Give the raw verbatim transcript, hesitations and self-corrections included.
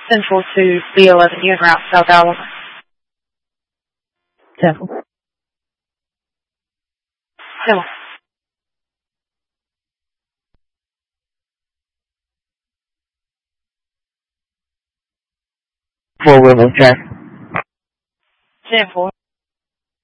Central to B eleven Union Route, South Alabama. Central. Central. Four wheel drive. ten four.